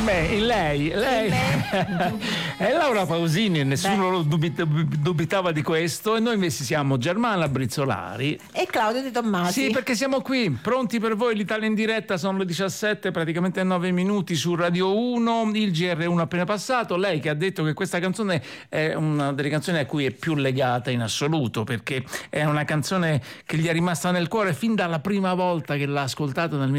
in lei. È Laura Pausini e nessuno dubitava di questo, e noi invece siamo Germana Brizzolari e Claudio Di Tommasi. Sì, perché siamo qui, pronti per voi. L'Italia in diretta, sono le 17, praticamente 9 minuti su Radio 1, il GR1 appena passato. Lei che ha detto che questa canzone è una delle canzoni a cui è più legata in assoluto, perché è una canzone che gli è rimasta nel cuore fin dalla prima volta che l'ha ascoltata nel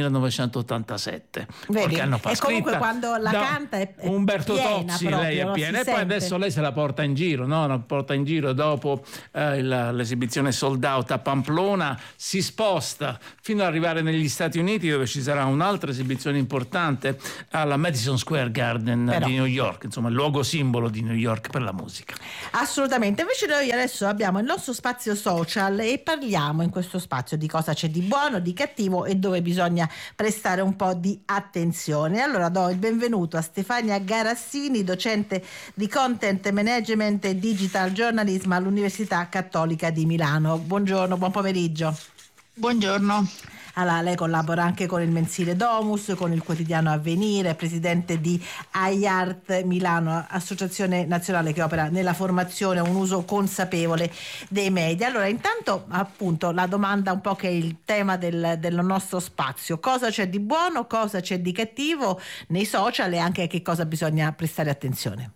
1987. Vedi? Anno fa, e comunque scritta quando la canta è Umberto piena, Tozzi, proprio, lei è piena, e poi adesso lei se la porta in giro, no? La porta in giro dopo l'esibizione sold out a Pamplona, si sposta fino ad arrivare negli Stati Uniti, dove ci sarà un'altra esibizione importante alla Madison Square Garden di New York, insomma il luogo simbolo di New York per la musica. Assolutamente. Invece noi adesso abbiamo il nostro spazio social e parliamo in questo spazio di cosa c'è di buono, di cattivo e dove bisogna prestare un po' di attenzione. Allora do il benvenuto a Stefania Garassini, docente di Content Management e Digital Journalism all'Università Cattolica di Milano. Buongiorno, buon pomeriggio. Buongiorno. Allora, lei collabora anche con il mensile Domus, con il quotidiano Avvenire, è presidente di iArt Milano, associazione nazionale che opera nella formazione e un uso consapevole dei media. Allora, intanto appunto la domanda un po' che è il tema del nostro spazio: cosa c'è di buono, cosa c'è di cattivo nei social e anche a che cosa bisogna prestare attenzione?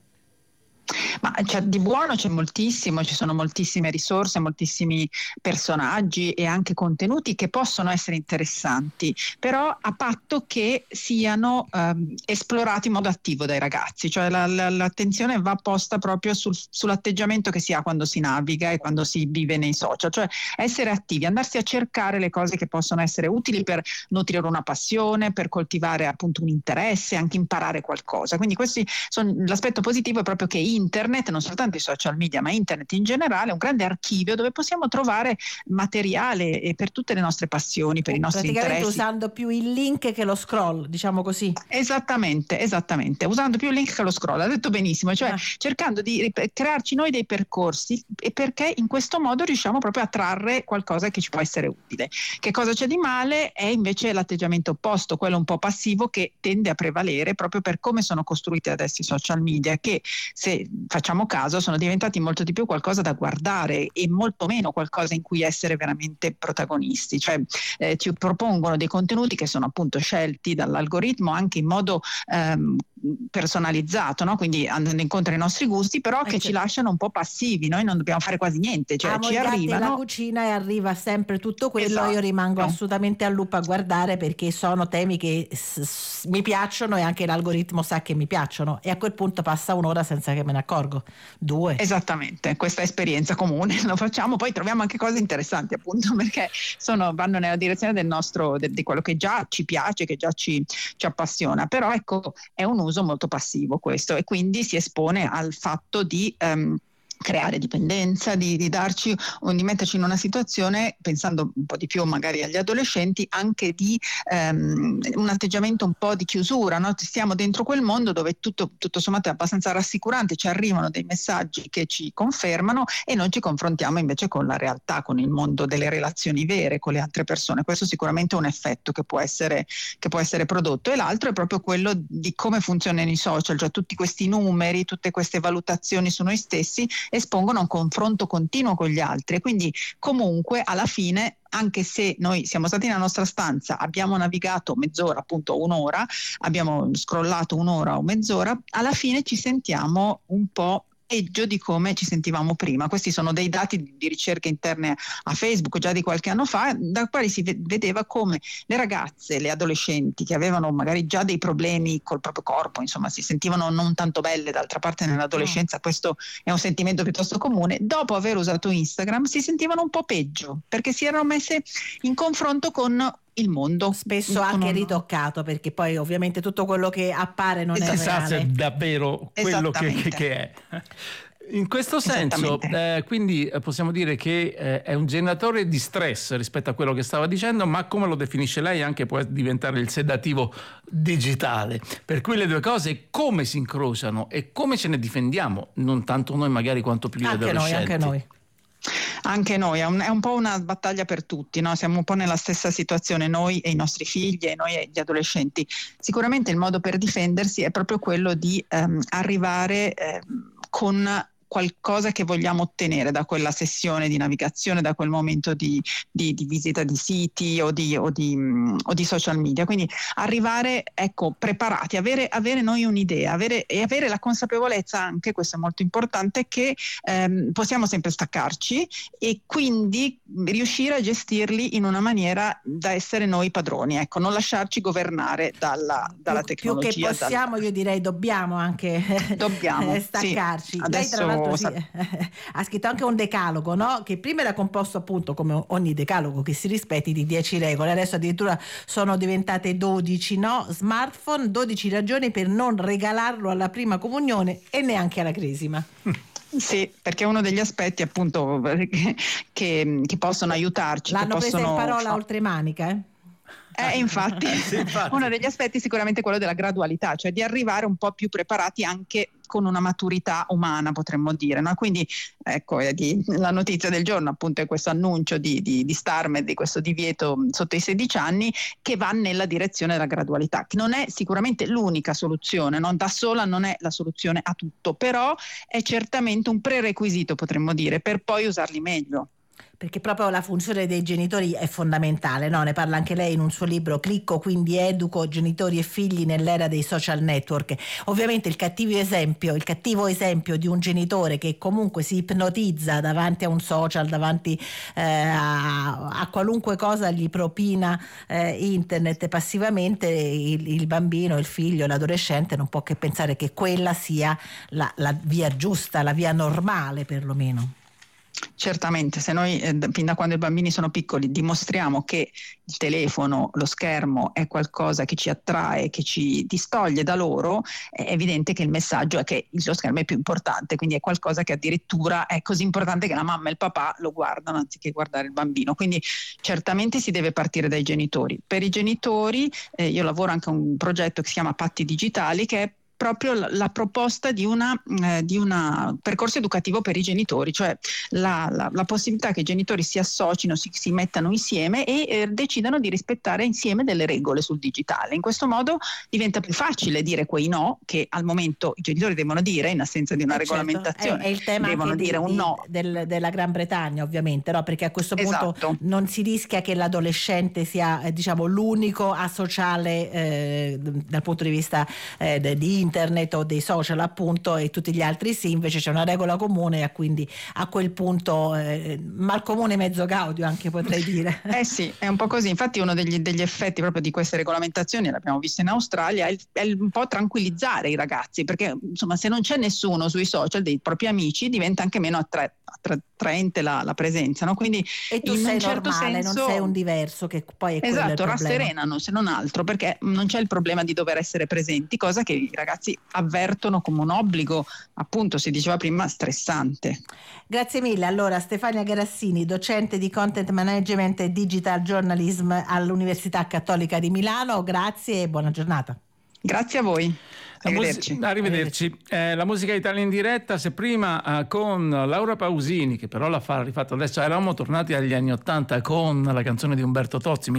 Ma di buono c'è moltissimo, ci sono moltissime risorse, moltissimi personaggi e anche contenuti che possono essere interessanti, però a patto che siano esplorati in modo attivo dai ragazzi, cioè l'attenzione va posta proprio sull'atteggiamento che si ha quando si naviga e quando si vive nei social, cioè essere attivi, andarsi a cercare le cose che possono essere utili per nutrire una passione, per coltivare appunto un interesse, anche imparare qualcosa. Quindi l'aspetto positivo è proprio che internet, non soltanto i social media ma internet in generale, è un grande archivio dove possiamo trovare materiale per tutte le nostre passioni, per i nostri praticamente interessi, usando più il link che lo scroll, diciamo così. Esattamente, usando più il link che lo scroll, ha detto benissimo, cioè cercando di crearci noi dei percorsi, e perché in questo modo riusciamo proprio a trarre qualcosa che ci può essere utile. Che cosa c'è di male? È invece l'atteggiamento opposto, quello un po' passivo, che tende a prevalere proprio per come sono costruiti adesso i social media, che se facciamo caso sono diventati molto di più qualcosa da guardare e molto meno qualcosa in cui essere veramente protagonisti, cioè ci propongono dei contenuti che sono appunto scelti dall'algoritmo anche in modo personalizzato, no? Quindi andando incontro ai nostri gusti, però che ci lasciano un po' passivi. Noi non dobbiamo fare quasi niente, cioè ci arrivano la cucina e arriva sempre tutto quello. Esatto. Io rimango assolutamente al lupo a guardare, perché sono temi che mi piacciono e anche l'algoritmo sa che mi piacciono, e a quel punto passa un'ora senza che me ne accorgo, 2. Esattamente, questa esperienza comune lo facciamo, poi troviamo anche cose interessanti appunto perché vanno nella direzione del nostro, di quello che già ci piace, che già ci appassiona, però ecco è un uso molto passivo questo, e quindi si espone al fatto di creare dipendenza, di metterci in una situazione, pensando un po' di più magari agli adolescenti, anche di un atteggiamento un po' di chiusura, no? Stiamo dentro quel mondo dove tutto sommato è abbastanza rassicurante, ci arrivano dei messaggi che ci confermano e non ci confrontiamo invece con la realtà, con il mondo delle relazioni vere con le altre persone. Questo sicuramente è un effetto che può essere prodotto, e l'altro è proprio quello di come funzionano i social, cioè tutti questi numeri, tutte queste valutazioni su noi stessi espongono a un confronto continuo con gli altri, e quindi comunque alla fine, anche se noi siamo stati nella nostra stanza, abbiamo navigato mezz'ora, appunto un'ora, abbiamo scrollato un'ora o mezz'ora, alla fine ci sentiamo un po' peggio di come ci sentivamo prima. Questi sono dei dati di ricerche interne a Facebook già di qualche anno fa, da quali si vedeva come le ragazze, le adolescenti che avevano magari già dei problemi col proprio corpo, insomma si sentivano non tanto belle, d'altra parte nell'adolescenza questo è un sentimento piuttosto comune, dopo aver usato Instagram si sentivano un po' peggio, perché si erano messe in confronto con il mondo, spesso anche ritoccato, perché poi ovviamente tutto quello che appare non è reale, è davvero quello che è. In questo senso, quindi possiamo dire che è un generatore di stress rispetto a quello che stava dicendo, ma come lo definisce lei anche può diventare il sedativo digitale, per cui le due cose come si incrociano e come ce ne difendiamo, non tanto noi magari quanto più gli adolescenti. Anche noi. Anche noi, è un po' una battaglia per tutti, no? Siamo un po' nella stessa situazione, noi e i nostri figli e noi e gli adolescenti. Sicuramente il modo per difendersi è proprio quello di arrivare con qualcosa che vogliamo ottenere da quella sessione di navigazione, da quel momento di visita di siti o di social media. Quindi arrivare, ecco, preparati, avere noi un'idea, avere la consapevolezza anche, questo è molto importante, che possiamo sempre staccarci e quindi riuscire a gestirli in una maniera da essere noi padroni, ecco, non lasciarci governare dalla tecnologia. Più che possiamo, io direi dobbiamo anche staccarci. Sì. Adesso ha scritto anche un decalogo, no? Che prima era composto, appunto, come ogni decalogo che si rispetti, di 10 regole, adesso addirittura sono diventate 12, no? Smartphone, 12 ragioni per non regalarlo alla prima comunione e neanche alla cresima. Sì, perché è uno degli aspetti, appunto, che possono aiutarci. L'hanno presa in parola oltre manica, infatti, uno degli aspetti è sicuramente quello della gradualità, cioè di arrivare un po' più preparati anche con una maturità umana, potremmo dire, no? Quindi ecco, la notizia del giorno appunto è questo annuncio di Starmed, di questo divieto sotto i 16 anni, che va nella direzione della gradualità, che non è sicuramente l'unica soluzione, no? Da sola non è la soluzione a tutto, però è certamente un prerequisito, potremmo dire, per poi usarli meglio. Perché proprio la funzione dei genitori è fondamentale, no? Ne parla anche lei in un suo libro, Clicco, quindi educo genitori e figli nell'era dei social network. Ovviamente il cattivo esempio di un genitore che comunque si ipnotizza davanti a un social, davanti a qualunque cosa gli propina internet passivamente, il bambino, il figlio, l'adolescente non può che pensare che quella sia la via giusta, la via normale perlomeno. Certamente, se noi fin da quando i bambini sono piccoli dimostriamo che il telefono, lo schermo è qualcosa che ci attrae, che ci distoglie da loro, è evidente che il messaggio è che lo schermo è più importante, quindi è qualcosa che addirittura è così importante che la mamma e il papà lo guardano anziché guardare il bambino. Quindi certamente si deve partire dai genitori. Per i genitori io lavoro anche a un progetto che si chiama Patti Digitali, che è proprio la proposta di un percorso educativo per i genitori, cioè la possibilità che i genitori si associno, si mettano insieme e decidano di rispettare insieme delle regole sul digitale. In questo modo diventa più facile dire quei no che al momento i genitori devono dire in assenza di una regolamentazione. È il tema devono anche dire un no. della Gran Bretagna, ovviamente, no? Perché a questo punto esatto. non si rischia che l'adolescente sia l'unico asociale dal punto di vista di internet o dei social, appunto, e tutti gli altri sì. Invece c'è una regola comune e quindi a quel punto mal comune mezzo gaudio, anche potrei dire. Sì, è un po' così. Infatti uno degli effetti proprio di queste regolamentazioni, l'abbiamo visto in Australia, è un po' tranquillizzare i ragazzi, perché insomma se non c'è nessuno sui social dei propri amici diventa anche meno attraente la presenza, no? Quindi e tu in sei un certo normale, senso, non sei un diverso, che poi è quello il problema. rasserenano, se non altro, perché non c'è il problema di dover essere presenti, cosa che i ragazzi avvertono come un obbligo, appunto, si diceva prima, stressante. Grazie mille. Allora, Stefania Garassini, docente di Content Management e Digital Journalism all'Università Cattolica di Milano, grazie e buona giornata. Grazie a voi. Arrivederci. La musica Italia in diretta, se prima con Laura Pausini, che però l'ha rifatto adesso, eravamo tornati agli anni 80 con la canzone di Umberto Tozzi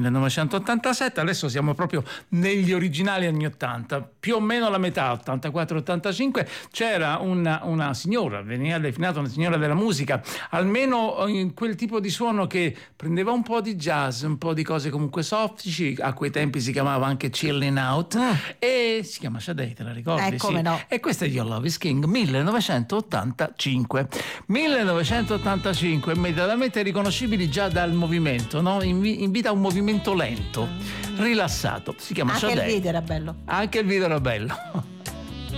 1987, adesso siamo proprio negli originali anni 80, più o meno la metà, 84-85. C'era una signora, veniva definita una signora della musica, almeno in quel tipo di suono che prendeva un po' di jazz, un po' di cose comunque softici, a quei tempi si chiamava anche Chilling Out, e si chiama Sade, te la ricordi? Come sì. no. E questo è Your Love is King 1985, immediatamente riconoscibili già dal movimento, no? Invita a un movimento lento, rilassato, si chiama Sade. Anche il video era bello. Anche il video era bello.